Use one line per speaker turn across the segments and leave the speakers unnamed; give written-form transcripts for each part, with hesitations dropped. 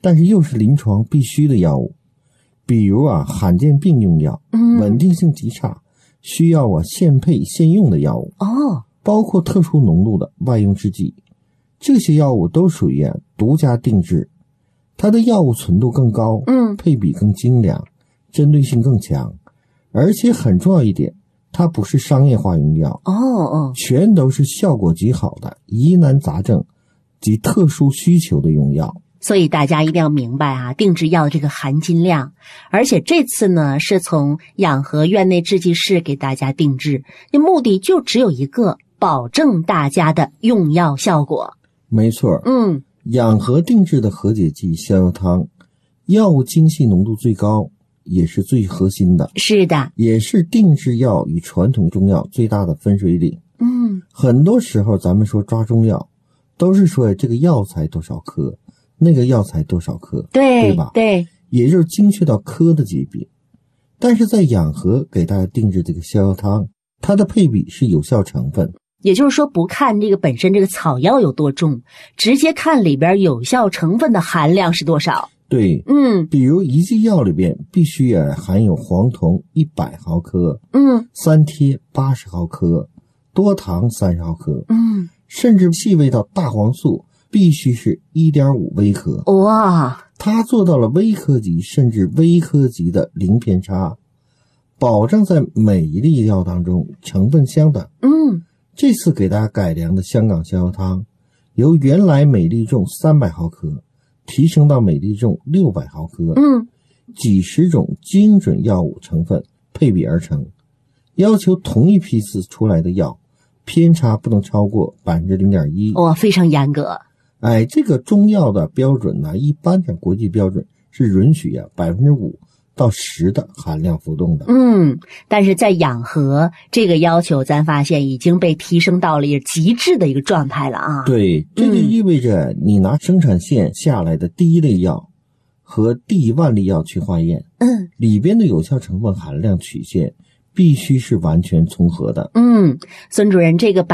但是又是临床必须的药物。比如罕见病用药，稳定性极差，需要现配现用的药物。包括特殊浓度的外用制剂，这些药物都属于独家定制，它的药物纯度更高，配比更精良，针对性更强，而且很重要一点，它不是商业化用药，全都是效果极好的疑难杂症及特殊需求的用药。
所以大家一定要明白定制药这个含金量，而且这次呢是从养和院内制剂室给大家定制，目的就只有一个，保证大家的用药效果。
没错，养和定制的和解剂逍遥汤，药物精细浓度最高，也是最核心的。
是的，
也是定制药与传统中药最大的分水岭。很多时候咱们说抓中药，都是说这个药材多少克，那个药材多少克，对吧？
对，
也就是精确到克的级别。但是在养和给大家定制这个逍遥汤，它的配比是有效成分，
也就是说不看这个本身这个草药有多重，直接看里边有效成分的含量是多少。
对，比如一剂药里边必须含有黄酮100毫克，三萜80毫克，多糖30毫克，甚至细微到大黄素必须是 1.5 微克。
哇，
它做到了微克级甚至微克级的零偏差，保证在每一粒药当中成分相等。这次给大家改良的香港逍遥汤，由原来每粒重300毫克提升到每粒重600毫克，几十种精准药物成分配比而成，要求同一批次出来的药偏差不能超过 0.1%。
非常严格。
这个中药的标准呢，一般的国际标准是允许5%到10%的含量浮动的。
但是在养和这个要求咱发现已经被提升到了极致的一个状态了啊。
对，这就意味着你拿生产线下来的第一类药和第1万粒药去化验，里边的有效成分含量曲线必须是完全重合的。
孙主任，这个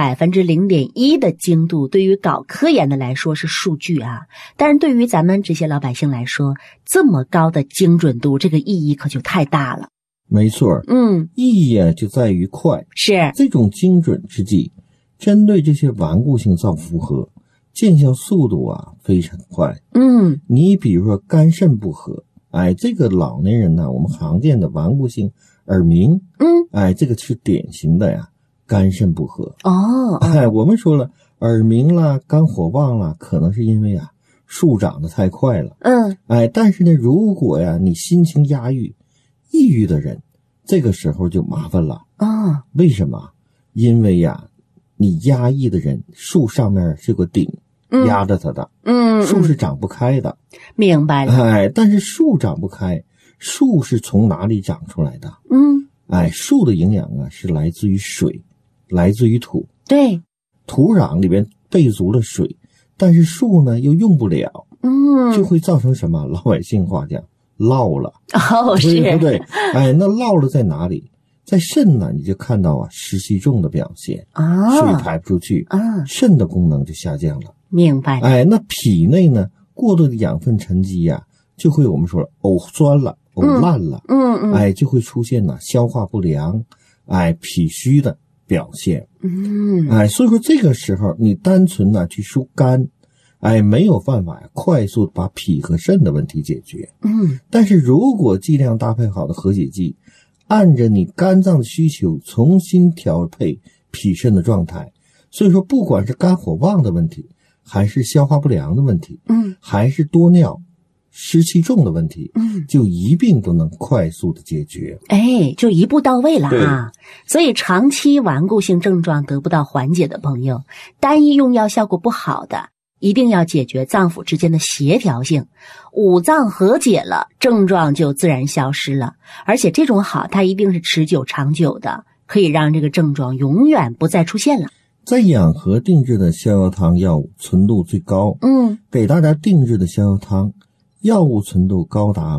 0.1% 的精度对于搞科研的来说是数据啊，但是对于咱们这些老百姓来说，这么高的精准度，这个意义可就太大了。
没错，意义就在于快。
是
这种精准制剂针对这些顽固性造负荷，见效速度非常快。你比如说肝肾不和，这个老年人呢，我们常见的顽固性耳鸣，这个是典型的肝肾不和。我们说了，耳鸣啦，肝火旺啦，可能是因为树长得太快了。但是呢，如果你心情压抑、抑郁的人，这个时候就麻烦了。为什么？因为你压抑的人，树上面是个顶压着它的，树是长不开的。
明白了。
但是树长不开，树是从哪里长出来的？树的营养是来自于水，来自于土。
对，
土壤里边备足了水，但是树呢又用不了，就会造成什么？老百姓话讲涝了。对不对？那涝了在哪里？在肾呢，你就看到湿气重的表现，水排不出去，肾的功能就下降了。
明白。
那脾内呢，过多的养分沉积就会我们说了呕酸了，呕烂了，就会出现消化不良，脾虚的表现。所以说这个时候你单纯去疏肝，没有办法快速把脾和肾的问题解决。但是如果剂量搭配好的和解剂，按着你肝脏的需求重新调配脾肾的状态，所以说不管是肝火旺的问题，还是消化不良的问题，还是多尿湿气重的问题，就一并都能快速的解决。
就一步到位了啊！所以长期顽固性症状得不到缓解的朋友，单一用药效果不好的，一定要解决脏腑之间的协调性，五脏和解了，症状就自然消失了。而且这种好，它一定是持久长久的，可以让这个症状永远不再出现了。
在养和定制的逍遥汤药物纯度最高，给大家定制的逍遥汤药物纯度高达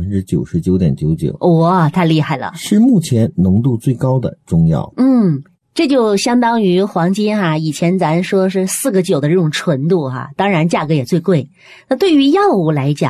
99.99%，
哇，太厉害了，
是目前浓度最高的中药。
这就相当于黄金以前咱说是4个9的这种纯度当然价格也最贵。那对于药物来讲